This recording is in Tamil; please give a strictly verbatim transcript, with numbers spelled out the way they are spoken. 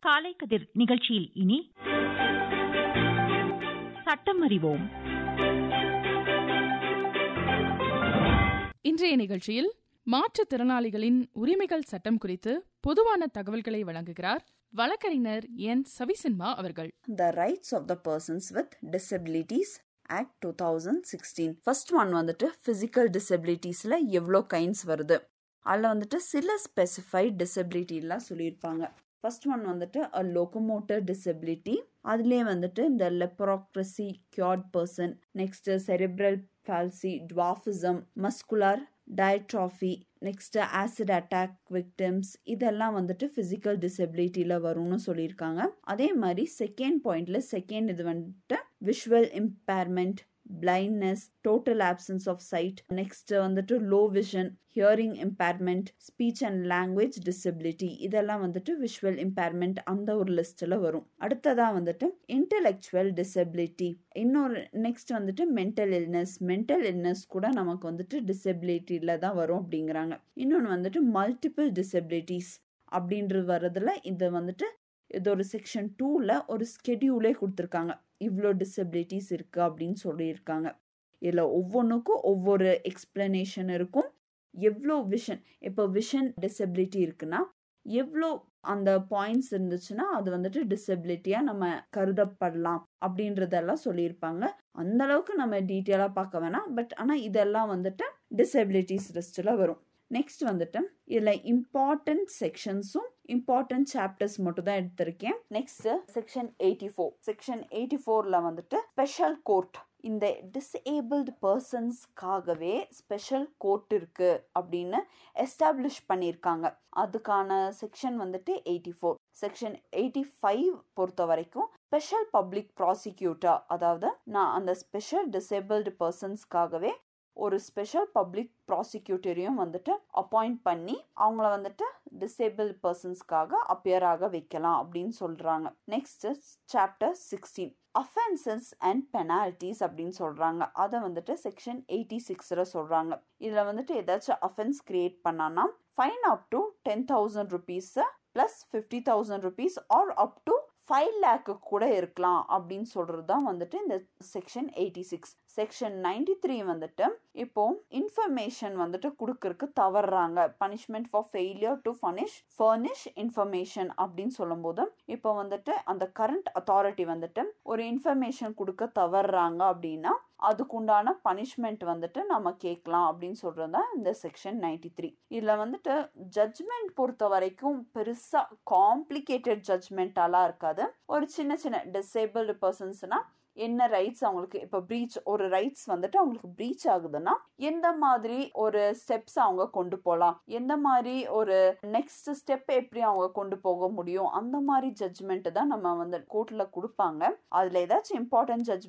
காலை கதிர் நிகழ்ச்சியில் இனி சட்டம் அறிவோம். இன்றைய நிகழ்ச்சியில் மாற்றுத்திறனாளிகளின் உரிமைகள் சட்டம் குறித்து பொதுவான தகவல்களை வழங்குகிறார் வழக்கறிஞர் என் சவிசின்மா அவர்கள். The Rights of the Persons with Disabilities Act two thousand sixteen. First one வந்துட்டு பிசிக்கல் டிசபிலிட்டிஸ்ல எவ்வளோ கைண்ட்ஸ் வருது, அதில் வந்துட்டு சில ஸ்பெசிஃபைட் டிசபிலிட்டிலாம் சொல்லியிருப்பாங்க. ஃபர்ஸ்ட் ஒன் வந்துட்டு அ லோகோமோட்டர் டிசபிலிட்டி, அதுலேயே வந்துட்டு இந்த லெப்ரோக்ரசி cured person, next cerebral palsy, டுவாஃபிசம், muscular டயட்ராஃபி, next acid attack victims, இதெல்லாம் வந்துட்டு பிசிக்கல் டிசபிலிட்டியில வரும்னு சொல்லியிருக்காங்க. அதே மாதிரி செகண்ட் பாயிண்ட்ல செகண்ட் இது வந்துட்டு visual impairment, blindness, total options of side, next வந்துட்டு low vision, hearing impairment, speech and language disability, இதெல்லாம் வந்துட்டு விஷுவல் இம்பேர்மெண்ட் அந்த ஒரு லிஸ்ட்ல வரும். அடுத்ததா வந்துட்டு இன்டெலெக்சுவல் டிசபிலிட்டி, இன்னொரு நெக்ஸ்ட் வந்துட்டு மென்டல் இல்னஸ், மென்டல் இல்னஸ் கூட நமக்கு வந்துட்டு டிசபிலிட்டியில தான் வரும் அப்படிங்கிறாங்க. இன்னொன்று வந்துட்டு மல்டிபிள் டிசபிலிட்டிஸ் அப்படின்றது வர்றதுல இது வந்துட்டு இது ஒரு செக்ஷன் டூல ஒரு ஸ்கெடியூலே கொடுத்துருக்காங்க. இவ்வளோ டிசபிலிட்டிஸ் இருக்கு அப்படின்னு சொல்லியிருக்காங்க. இதில் ஒவ்வொன்றுக்கும் ஒவ்வொரு எக்ஸ்பிளனேஷன் இருக்கும். எவ்வளோ விஷன், இப்போ விஷன் டிசபிலிட்டி இருக்குன்னா எவ்வளோ அந்த பாயிண்ட்ஸ் இருந்துச்சுன்னா அது வந்துட்டு டிசபிலிட்டியா நம்ம கருதப்படலாம் அப்படின்றதெல்லாம் சொல்லியிருப்பாங்க. அந்த அளவுக்கு நம்ம டீட்டெயிலா பார்க்க வேணாம், பட் ஆனால் இதெல்லாம் வந்துட்டு டிசபிலிட்டிஸ் லிஸ்ட்ல வரும். நெக்ஸ்ட் வந்துட்டு இதுல இம்பார்ட்டன்ட் செக்ஷன்ஸும் இம்பார்ட்டன்ட் சாப்டர்ஸ் மட்டும் தான் எடுத்திருக்கேன். Next section eighty four section eighty ஃபோர்ல வந்துட்டு ஸ்பெஷல் கோர்ட், இந்த டிசேபிள்டு பர்சன்ஸ்க்காகவே ஸ்பெஷல் கோர்ட் இருக்கு அப்படின்னு எஸ்டாப்ளிஷ் பண்ணியிருக்காங்க. அதுக்கான செக்ஷன் வந்துட்டு eighty four. Section eighty five பொறுத்த வரைக்கும் ஸ்பெஷல் பப்ளிக் ப்ராசிக்யூட்டர், அதாவது நான் அந்த ஸ்பெஷல் டிசேபிள்டு பர்சன்ஸ்க்காகவே ஒரு ஸ்பெஷல் பப்ளிக் ப்ராசிக்யூட்டரையும் வந்துட்டு அப்பாயிண்ட் பண்ணி அவங்கள வந்துட்டு டிசேபிள் பர்சன்ஸ்க்காக அப்பியர் ஆக வைக்கலாம் அப்படின்னு சொல்றாங்க. Next chapter sixteen offences and penalties அப்படின்னு சொல்றாங்க. அதை வந்துட்டு செக்ஷன் எயிட்டி சிக்ஸ்ல சொல்றாங்க. இதுல வந்துட்டு ஏதாச்சும் அஃபென்ஸ் கிரியேட் பண்ணானா fine up to ten thousand rupees plus fifty thousand rupees or up to five லேக்கு கூட இருக்கலாம் அப்படின்னு சொல்றது தான் வந்துட்டு இந்த section eighty six. Section ninety three வந்துட்டு இப்போ இன்ஃபர்மேஷன் வந்துட்டு கொடுக்கறதுக்கு தவறுறாங்க, punishment for failure to furnish furnish information அப்படின்னு சொல்லும் போது இப்போ வந்துட்டு அந்த கரண்ட் அத்தாரிட்டி வந்துட்டு ஒரு இன்ஃபர்மேஷன் கொடுக்க தவறுறாங்க அப்படின்னா அதுக்குண்டான பனிஷ்மெண்ட் வந்துட்டு நம்ம கேட்கலாம் அப்படின்னு சொல்றது தான் இந்த செக்ஷன் நைன்டி த்ரீ. இதுல வந்துட்டு ஜட்ஜ்மெண்ட் பொறுத்த வரைக்கும் பெருசா காம்ப்ளிகேட்டட் ஜட்ஜ்மெண்டாலாம் இருக்காது. ஒரு சின்ன சின்ன டிசேபிள்டு பர்சன்ஸ்னா என்ன ரைட்ஸ் அவங்களுக்கு, இப்போ பிரீச் ஒரு ரைட்ஸ் வந்துட்டு அவங்களுக்கு பிரீச் ஆகுதுன்னா எந்த மாதிரி ஒரு ஸ்டெப்ஸ் அவங்க கொண்டு போகலாம், எந்த மாதிரி ஒரு நெக்ஸ்ட் ஸ்டெப் எப்படி அவங்க கொண்டு போக முடியும், அந்த மாதிரி ஜட்ஜ்மெண்ட் தான் நம்ம வந்து கோர்ட்ல கொடுப்பாங்க. அதுல ஏதாச்சும் இம்பார்ட்டன்ட் ஜட்ஜ்